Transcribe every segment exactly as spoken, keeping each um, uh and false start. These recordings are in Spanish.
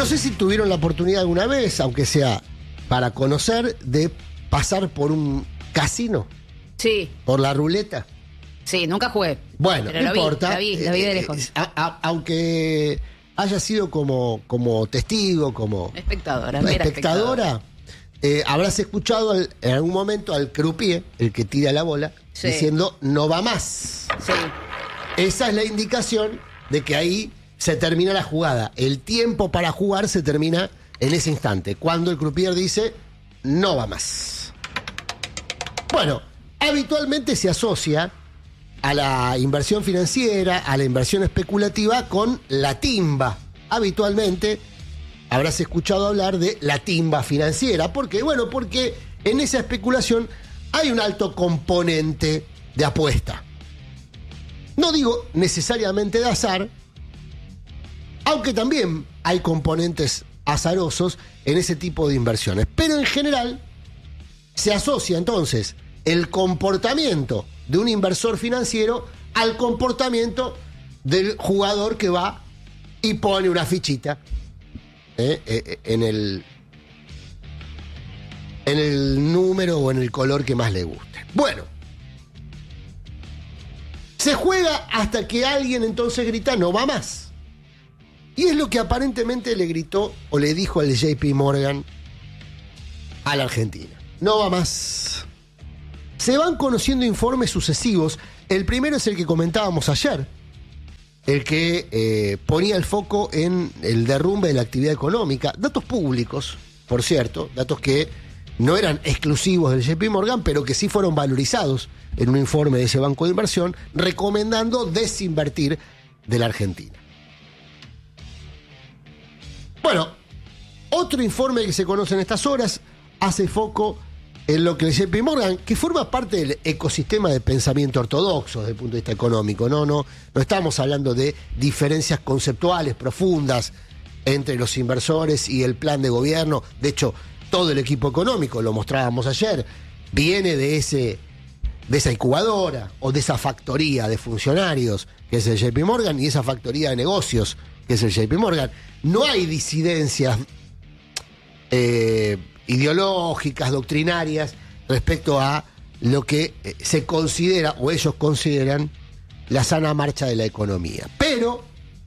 No sé si tuvieron la oportunidad alguna vez, aunque sea para conocer, de pasar por un casino, Sí, por la ruleta. sí, nunca jugué. Bueno, pero no lo vi, importa. la vi, la vi de Eh, lejos. a- a- aunque haya sido como, como testigo, como Espectadora, mera espectadora, eh, habrás escuchado al- en algún momento al croupier, el que tira la bola, Sí. diciendo no va más. Sí, Esa es la indicación de que ahí se termina la jugada. El tiempo para jugar se termina en ese instante, cuando el croupier dice no va más. Bueno, habitualmente se asocia a la inversión financiera, a la inversión especulativa con la timba. Habitualmente habrás escuchado hablar de la timba financiera. ¿Por qué? Bueno, porque en esa especulación hay un alto componente de apuesta. No digo necesariamente de azar, aunque también hay componentes azarosos en ese tipo de inversiones. Pero en general se asocia entonces el comportamiento de un inversor financiero al comportamiento del jugador que va y pone una fichita eh, eh, en el en el número o en el color que más le guste. Bueno, se juega hasta que alguien entonces grita no va más. Y es lo que aparentemente le gritó o le dijo al J P Morgan a la Argentina. No va más. Se van conociendo informes sucesivos. El primero es el que comentábamos ayer, el que eh, ponía el foco en el derrumbe de la actividad económica. Datos públicos, por cierto, datos que no eran exclusivos del J P Morgan, pero que sí fueron valorizados en un informe de ese banco de inversión, recomendando desinvertir de la Argentina. Bueno, otro informe que se conoce en estas horas hace foco en lo que el J P Morgan, que forma parte del ecosistema de pensamiento ortodoxo desde el punto de vista económico, no, no, no estamos hablando de diferencias conceptuales profundas entre los inversores y el plan de gobierno. De hecho, todo el equipo económico, lo mostrábamos ayer, viene de ese, de esa incubadora o de esa factoría de funcionarios que es el J P Morgan y esa factoría de negocios que es el J P Morgan. No hay disidencias eh, ideológicas, doctrinarias, respecto a lo que eh, se considera, o ellos consideran, la sana marcha de la economía. Pero,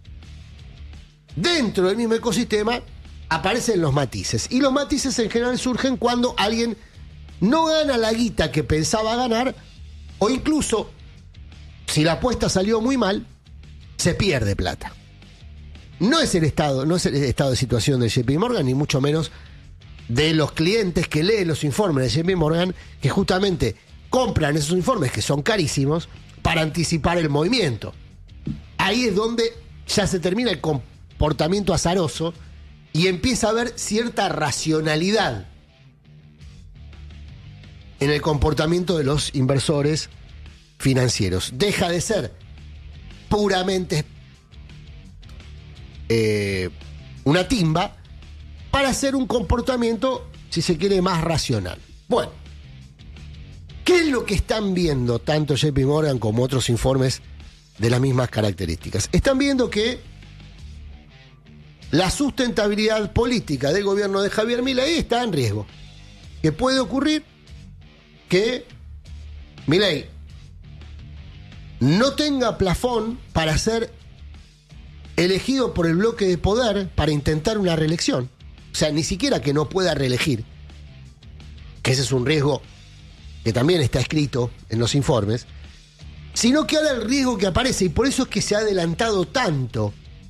dentro del mismo ecosistema, aparecen los matices. Y los matices en general surgen cuando alguien no gana la guita que pensaba ganar, o incluso, si la apuesta salió muy mal, se pierde plata. No es el estado, no es el estado de situación de J P Morgan, ni mucho menos de los clientes que leen los informes de J P Morgan, que justamente compran esos informes que son carísimos para anticipar el movimiento. Ahí es donde ya se termina el comportamiento azaroso y empieza a haber cierta racionalidad en el comportamiento de los inversores financieros. Deja de ser puramente eh, una timba para hacer un comportamiento, si se quiere, más racional. Bueno, ¿qué es lo que están viendo tanto J P Morgan como otros informes de las mismas características? Están viendo que la sustentabilidad política del gobierno de Javier Milei está en riesgo. Que puede ocurrir que Milei no tenga plafón para ser elegido por el bloque de poder para intentar una reelección. O sea, ni siquiera que no pueda reelegir, que ese es un riesgo que también está escrito en los informes, sino que ahora el riesgo que aparece, y por eso es que se ha adelantado tanto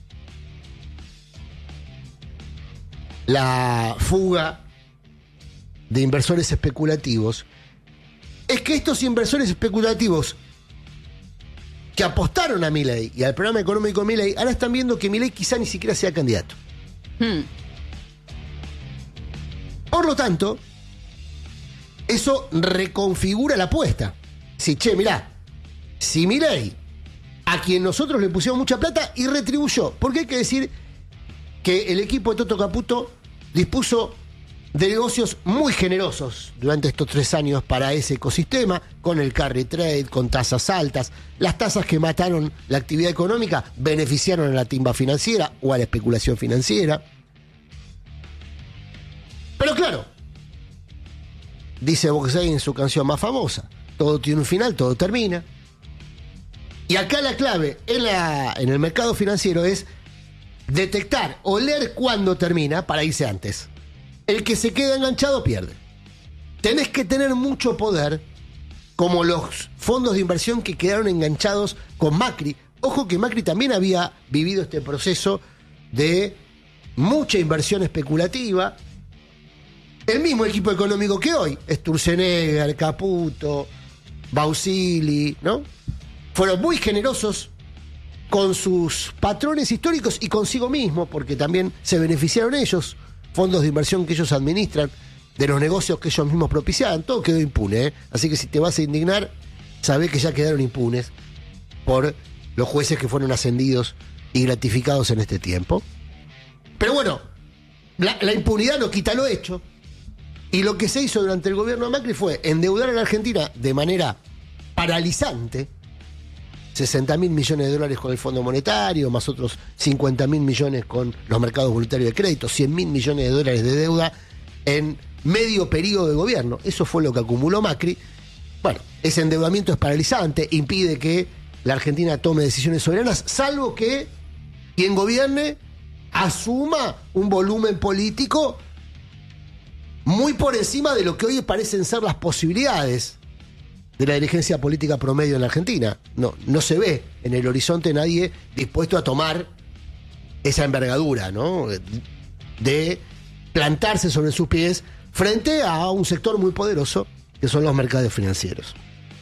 la fuga de inversores especulativos, es que estos inversores especulativos que apostaron a Milei y al programa económico de Milei, ahora están viendo que Milei quizá ni siquiera sea candidato. Hmm. Por lo tanto, eso reconfigura la apuesta. Si, che, mirá, si Milei, a quien nosotros le pusimos mucha plata y retribuyó, porque hay que decir que el equipo de Toto Caputo dispuso de negocios muy generosos durante estos tres años para ese ecosistema, con el carry trade, con tasas altas. Las tasas que mataron la actividad económica beneficiaron a la timba financiera o a la especulación financiera. dice Boxey en su canción más famosa, todo tiene un final, todo termina. Y acá la clave en, la, en el mercado financiero es detectar o leer cuándo termina para irse antes. El que se queda enganchado pierde. Tenés que tener mucho poder, como los fondos de inversión que quedaron enganchados con Macri. Ojo que Macri también había vivido este proceso de mucha inversión especulativa. El mismo equipo económico que hoy, Sturzenegger, Caputo, Bausili, ¿no? Fueron muy generosos con sus patrones históricos y consigo mismo, porque también se beneficiaron ellos, fondos de inversión que ellos administran, de los negocios que ellos mismos propiciaban. Todo quedó impune, ¿eh? Así que si te vas a indignar, sabés que ya quedaron impunes por los jueces que fueron ascendidos y gratificados en este tiempo. Pero bueno, la, la impunidad no quita lo hecho. Y lo que se hizo durante el gobierno de Macri fue endeudar a la Argentina de manera paralizante, sesenta mil millones de dólares con el Fondo Monetario, más otros cincuenta mil millones con los mercados voluntarios de crédito, cien mil millones de dólares de deuda en medio periodo de gobierno. Eso fue lo que acumuló Macri. Bueno, ese endeudamiento es paralizante, impide que la Argentina tome decisiones soberanas, salvo que quien gobierne asuma un volumen político muy por encima de lo que hoy parecen ser las posibilidades de la dirigencia política promedio en la Argentina. No, no se ve en el horizonte nadie dispuesto a tomar esa envergadura, ¿no? De plantarse sobre sus pies frente a un sector muy poderoso que son los mercados financieros.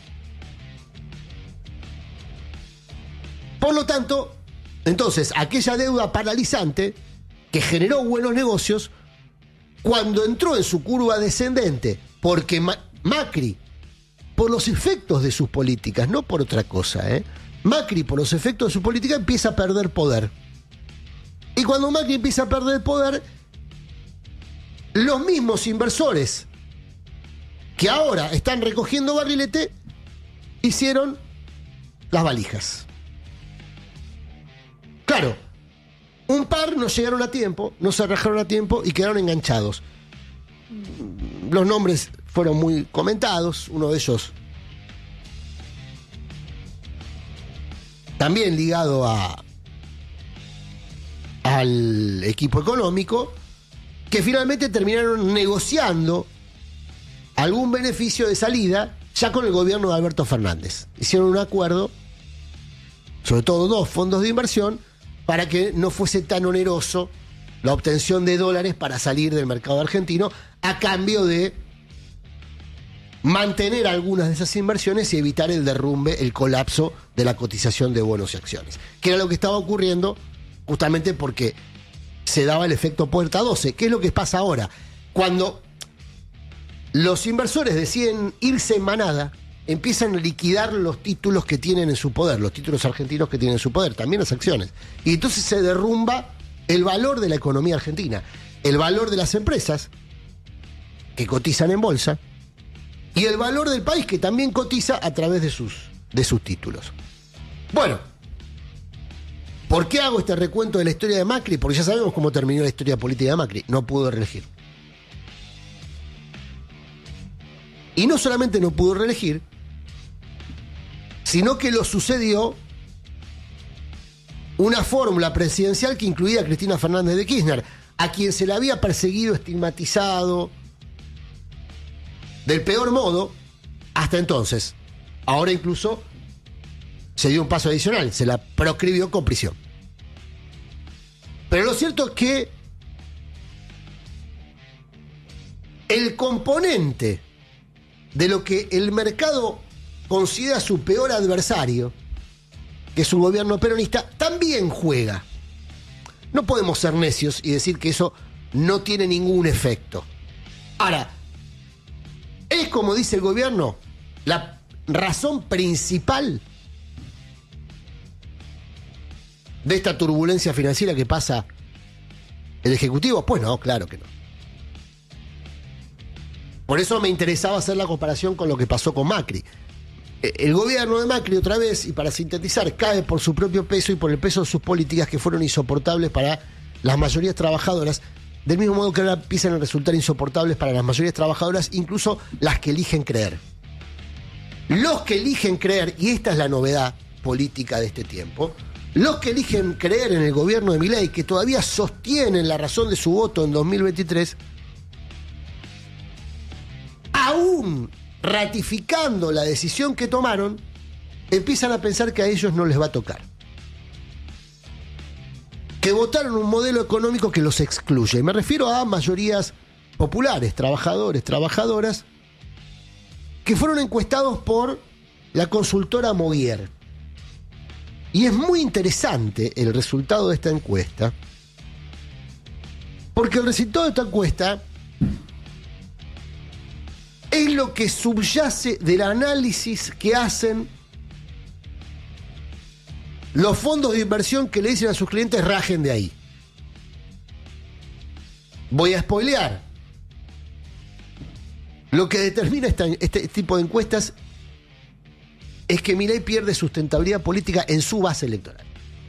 Por lo tanto, entonces, aquella deuda paralizante que generó buenos negocios, cuando entró en su curva descendente, porque Ma- Macri, por los efectos de sus políticas, no por otra cosa, ¿eh? Macri, por los efectos de su política, empieza a perder poder. Y cuando Macri empieza a perder poder, los mismos inversores que ahora están recogiendo barrilete hicieron las valijas. Claro, un par no llegaron a tiempo, no se rajaron a tiempo y quedaron enganchados. Los nombres fueron muy comentados, uno de ellos también ligado a al equipo económico, que finalmente terminaron negociando algún beneficio de salida ya con el gobierno de Alberto Fernández. Hicieron un acuerdo, sobre todo dos fondos de inversión, para que no fuese tan oneroso la obtención de dólares para salir del mercado argentino, a cambio de mantener algunas de esas inversiones y evitar el derrumbe, el colapso de la cotización de bonos y acciones, que era lo que estaba ocurriendo justamente porque se daba el efecto puerta doce. ¿Qué es lo que pasa ahora? Cuando los inversores deciden irse en manada, empiezan a liquidar los títulos que tienen en su poder, los títulos argentinos que tienen en su poder, también las acciones. Y entonces se derrumba el valor de la economía argentina, el valor de las empresas que cotizan en bolsa y el valor del país que también cotiza a través de sus, de sus títulos. Bueno, ¿por qué hago este recuento de la historia de Macri? Porque ya sabemos cómo terminó la historia política de Macri. No pudo reelegir. Y no solamente no pudo reelegir, sino que lo sucedió una fórmula presidencial que incluía a Cristina Fernández de Kirchner, a quien se le había perseguido, estigmatizado del peor modo hasta entonces. Ahora incluso se dio un paso adicional, se la proscribió con prisión. Pero lo cierto es que el componente de lo que el mercado considera su peor adversario, que es un gobierno peronista, también juega. No podemos ser necios y decir que eso no tiene ningún efecto. Ahora, es como dice el gobierno, la razón principal de esta turbulencia financiera que pasa el Ejecutivo. Pues no, claro que no. Por eso me interesaba hacer la comparación con lo que pasó con Macri. El gobierno de Macri, otra vez, y para sintetizar, cae por su propio peso y por el peso de sus políticas que fueron insoportables para las mayorías trabajadoras, del mismo modo que ahora empiezan a resultar insoportables para las mayorías trabajadoras, incluso las que eligen creer. Los que eligen creer, y esta es la novedad política de este tiempo, los que eligen creer en el gobierno de Milei, que todavía sostienen la razón de su voto en dos mil veintitrés, aún ratificando la decisión que tomaron, empiezan a pensar que a ellos no les va a tocar. Que votaron un modelo económico que los excluye. Y me refiero a mayorías populares, trabajadores, trabajadoras, que fueron encuestados por la consultora Moguer. Y es muy interesante el resultado de esta encuesta, porque el resultado de esta encuesta es lo que subyace del análisis que hacen los fondos de inversión que le dicen a sus clientes rajen de ahí. Voy a spoilear. Lo que determina esta, este tipo de encuestas es que Milei pierde sustentabilidad política en su base electoral.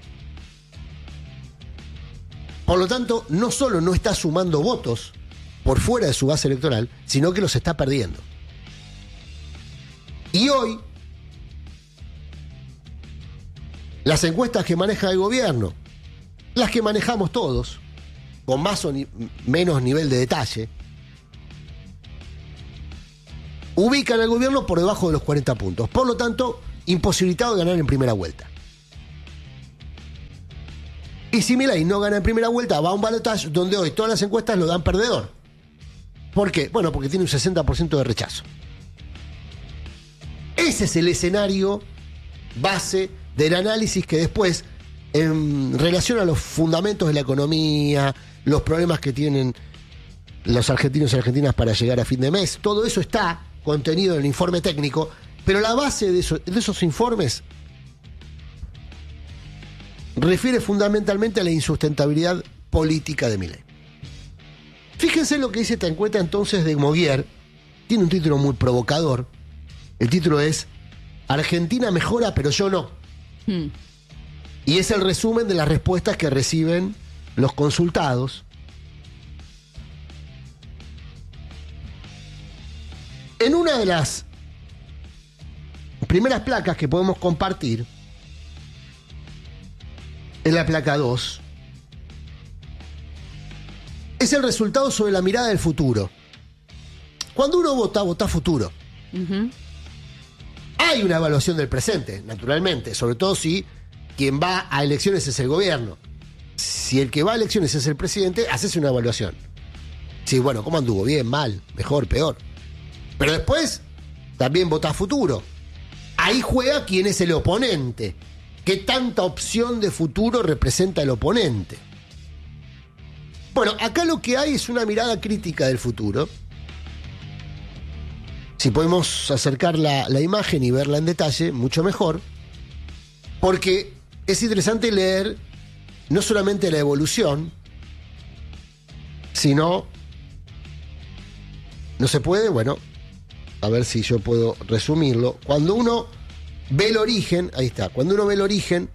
Por lo tanto, no solo no está sumando votos por fuera de su base electoral, sino que los está perdiendo. Y hoy, las encuestas que maneja el gobierno, las que manejamos todos, con más o ni- menos nivel de detalle, ubican al gobierno por debajo de los cuarenta puntos. Por lo tanto, imposibilitado de ganar en primera vuelta. Y si Milei no gana en primera vuelta, va a un balotaje donde hoy todas las encuestas lo dan perdedor. ¿Por qué? Bueno, porque tiene un sesenta por ciento de rechazo. Ese es el escenario base del análisis que después, en relación a los fundamentos de la economía, los problemas que tienen los argentinos y argentinas para llegar a fin de mes, todo eso está contenido en el informe técnico, pero la base de, eso, de esos informes refiere fundamentalmente a la insustentabilidad política de Milei. Fíjense lo que dice esta encuesta entonces de Moguer. Tiene un título muy provocador. El título es Argentina mejora, pero yo no. Hmm. Y es el resumen de las respuestas que reciben los consultados. En una de las primeras placas que podemos compartir, en la placa dos, es el resultado sobre la mirada del futuro. Cuando uno vota, vota futuro. Ujú. Hay una evaluación del presente, naturalmente, sobre todo si quien va a elecciones es el gobierno. Si el que va a elecciones es el presidente, haces una evaluación. Sí, bueno, ¿cómo anduvo? Bien, mal, mejor, peor. Pero después también vota futuro. Ahí juega quién es el oponente. ¿Qué tanta opción de futuro representa el oponente? Bueno, acá lo que hay es una mirada crítica del futuro. Si podemos acercar la, la imagen y verla en detalle, mucho mejor. Porque es interesante leer no solamente la evolución, sino... No se puede, bueno, a ver si yo puedo resumirlo. Cuando uno ve el origen, ahí está, cuando uno ve el origen,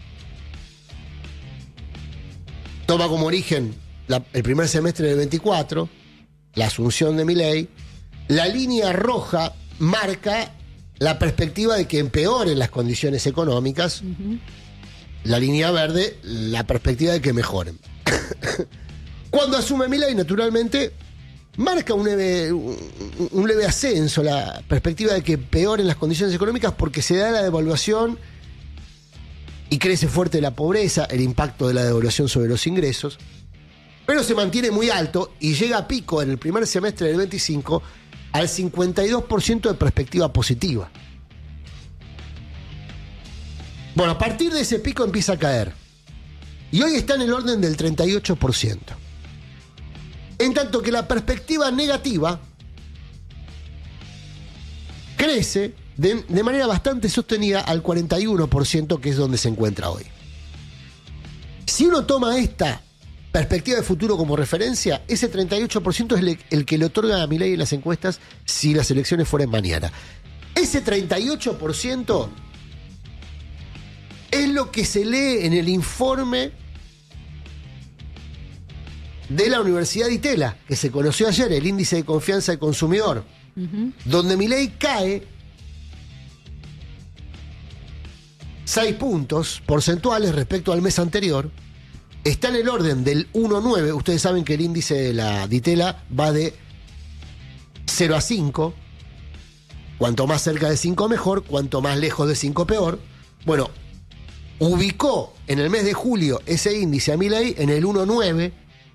toma como origen la, el primer semestre del veinticuatro, la asunción de Milei. La línea roja marca la perspectiva de que empeoren las condiciones económicas. Uh-huh. La línea verde, la perspectiva de que mejoren. Cuando asume Milei, naturalmente, marca un leve, un, un leve ascenso, la perspectiva de que empeoren las condiciones económicas porque se da la devaluación y crece fuerte la pobreza, el impacto de la devaluación sobre los ingresos, pero se mantiene muy alto y llega a pico en el primer semestre del veinticinco al cincuenta y dos por ciento de perspectiva positiva. Bueno, a partir de ese pico empieza a caer. Y hoy está en el orden del treinta y ocho por ciento. En tanto que la perspectiva negativa crece de, de manera bastante sostenida al cuarenta y uno por ciento, que es donde se encuentra hoy. Si uno toma esta perspectiva de futuro como referencia, ese treinta y ocho por ciento es el, el que le otorga a Milei en las encuestas si las elecciones fueran mañana. Ese treinta y ocho por ciento es lo que se lee en el informe de la Universidad de Itela, que se conoció ayer, el índice de confianza del consumidor, uh-huh. donde Milei cae seis puntos porcentuales respecto al mes anterior. Está en el orden del uno coma nueve. Ustedes saben que el índice de la de Itela va de cero a cinco. Cuanto más cerca de cinco mejor, cuanto más lejos de cinco peor. Bueno, ubicó en el mes de julio ese índice a Milei en el uno coma nueve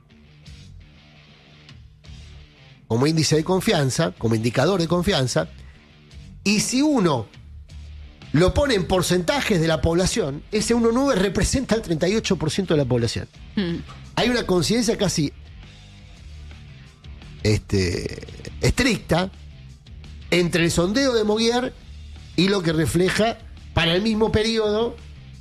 como índice de confianza, como indicador de confianza. Y si uno lo pone en porcentajes de la población, ese uno coma nueve representa el treinta y ocho por ciento de la población. Mm. Hay una coincidencia casi este, estricta entre el sondeo de Moguer y lo que refleja para el mismo periodo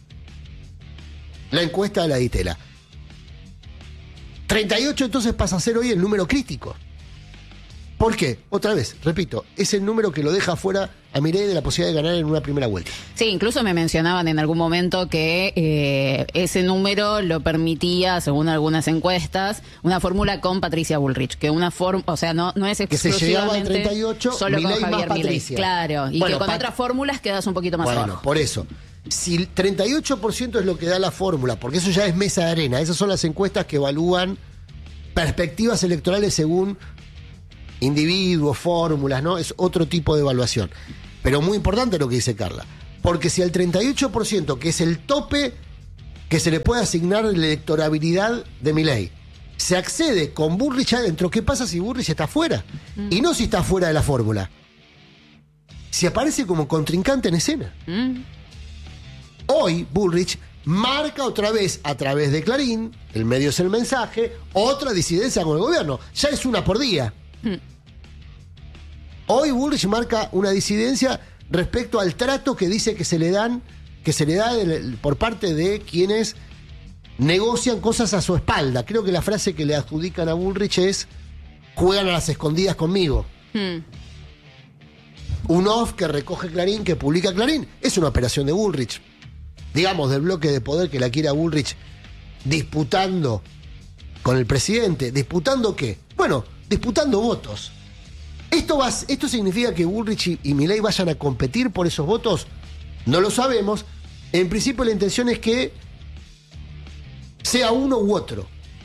la encuesta de la Itela. treinta y ocho entonces pasa a ser hoy el número crítico. ¿Por qué? Otra vez, repito, es el número que lo deja fuera a Milei de la posibilidad de ganar en una primera vuelta. Sí, incluso me mencionaban en algún momento que eh, ese número lo permitía, según algunas encuestas, una fórmula con Patricia Bullrich, que una forma, o sea, no, no es exclusivamente que se llegaba al treinta y ocho, solo Milei con Javier más Milei. Patricia. Claro, y bueno, que con Pat- otras fórmulas quedas un poquito más bueno, abajo. Por eso. Si el treinta y ocho por ciento es lo que da la fórmula, porque eso ya es mesa de arena, esas son las encuestas que evalúan perspectivas electorales según individuos, fórmulas, ¿no? Es otro tipo de evaluación. Pero muy importante lo que dice Carla. Porque si al treinta y ocho por ciento, que es el tope que se le puede asignar la electorabilidad de Milei, se accede con Bullrich adentro, ¿qué pasa si Bullrich está fuera? Mm. Y no si está fuera de la fórmula. Si aparece como contrincante en escena. Mm. Hoy Bullrich marca otra vez a través de Clarín, el medio es el mensaje, otra disidencia con el gobierno. Ya es una por día. Mm. Hoy Bullrich marca una disidencia respecto al trato que dice que se le dan, que se le da de, por parte de quienes negocian cosas a su espalda. Creo que la frase que le adjudican a Bullrich es: juegan a las escondidas conmigo. Mm. Un off que recoge Clarín, que publica Clarín, es una operación de Bullrich. Digamos, del bloque de poder que la quiere a Bullrich disputando con el presidente. ¿Disputando qué? Bueno, disputando votos. ¿Esto, va, ¿Esto significa que Bullrich y, y Milei vayan a competir por esos votos? No lo sabemos. En principio la intención es que sea uno u otro.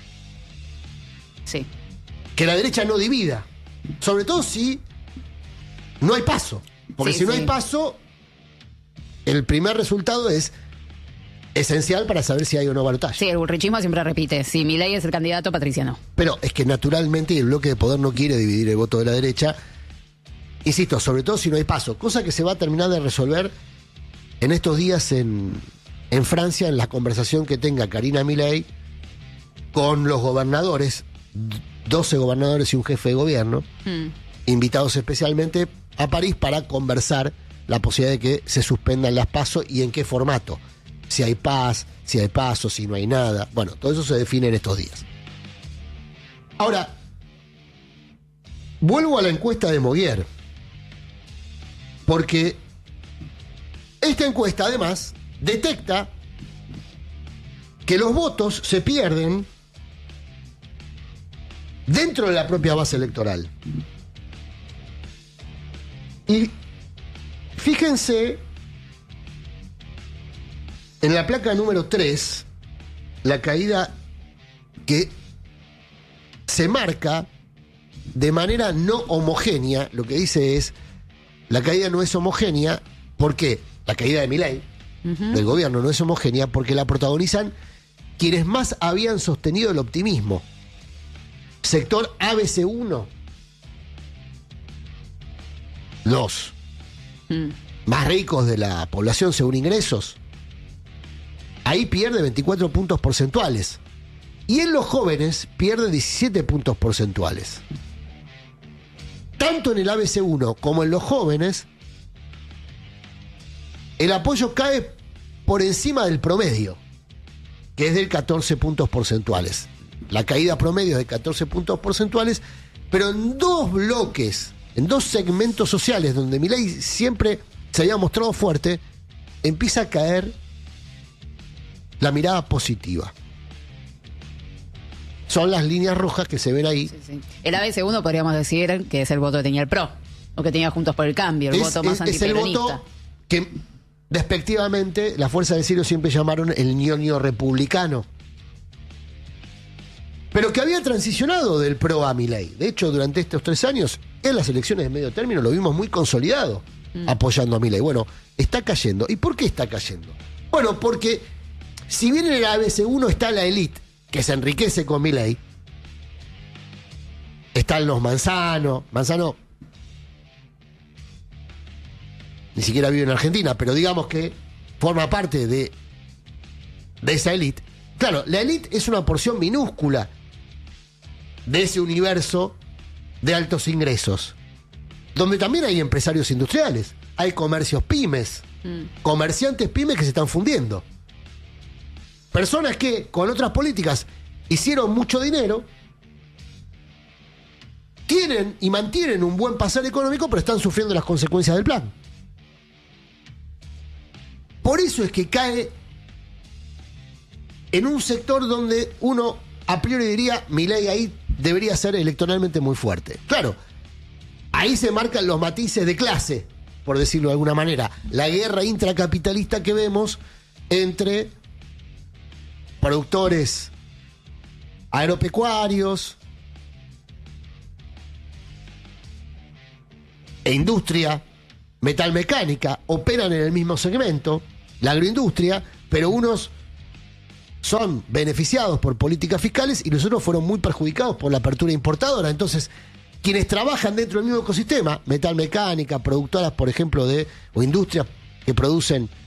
Sí. Que la derecha no divida. Sobre todo si no hay paso. Porque sí, si no sí. hay paso, el primer resultado es esencial para saber si hay o no balotaje. Sí, el bullrichismo siempre repite: si Milei es el candidato, Patricia no. Pero es que naturalmente el bloque de poder no quiere dividir el voto de la derecha. Insisto, sobre todo si no hay paso. Cosa que se va a terminar de resolver en estos días en, en Francia, en la conversación que tenga Karina Milei con los gobernadores, doce gobernadores y un jefe de gobierno, mm. invitados especialmente a París para conversar la posibilidad de que se suspendan las PASO y en qué formato. Si hay paz, si hay paso, si no hay nada. Bueno, todo eso se define en estos días. Ahora, vuelvo a la encuesta de Moguer. Porque esta encuesta, además, detecta que los votos se pierden dentro de la propia base electoral. Y fíjense en la placa número tres, la caída que se marca de manera no homogénea. Lo que dice es, la caída no es homogénea, ¿por qué? La caída de Milei, uh-huh. del gobierno, no es homogénea porque la protagonizan quienes más habían sostenido el optimismo. Sector A B C uno, los mm. más ricos de la población según ingresos. Ahí pierde veinticuatro puntos porcentuales. Y en los jóvenes pierde diecisiete puntos porcentuales. Tanto en el A B C uno como en los jóvenes, el apoyo cae por encima del promedio, que es del catorce puntos porcentuales. La caída promedio es de catorce puntos porcentuales, pero en dos bloques, en dos segmentos sociales donde Milei siempre se había mostrado fuerte, empieza a caer la mirada positiva. son las líneas rojas que se ven ahí. Sí, sí. El A B C uno podríamos decir que es el voto que tenía el P R O, o que tenía Juntos por el Cambio, el es, voto más es, es el antiperonista. voto que despectivamente la Fuerza del Cielo siempre llamaron el ñoño republicano. Pero que había transicionado del P R O a Milei. De hecho, durante estos tres años, en las elecciones de medio término, lo vimos muy consolidado, mm. apoyando a Milei. Bueno, está cayendo. ¿Y por qué está cayendo? Bueno, porque si bien en el A B C uno está la élite, que se enriquece con Milei, están los Manzano. Manzano ni siquiera vive en Argentina, pero digamos que forma parte de, de esa élite. Claro, la élite es una porción minúscula de ese universo de altos ingresos, donde también hay empresarios industriales, hay comercios pymes, mm. comerciantes pymes que se están fundiendo. Personas que con otras políticas hicieron mucho dinero, tienen y mantienen un buen pasar económico, pero están sufriendo las consecuencias del plan. Por eso es que cae en un sector donde uno a priori diría, Milei ahí debería ser electoralmente muy fuerte. Claro, ahí se marcan los matices de clase, por decirlo de alguna manera. La guerra intracapitalista que vemos entre productores agropecuarios e industria metalmecánica operan en el mismo segmento, la agroindustria, pero unos son beneficiados por políticas fiscales y los otros fueron muy perjudicados por la apertura importadora. Entonces, quienes trabajan dentro del mismo ecosistema, metalmecánica, productoras, por ejemplo, de o industrias que producen